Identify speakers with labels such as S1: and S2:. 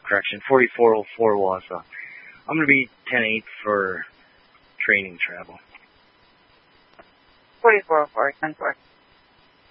S1: correction, 4404 Wausau. I'm going to be 10-8 for training travel.
S2: 4404, 10-4.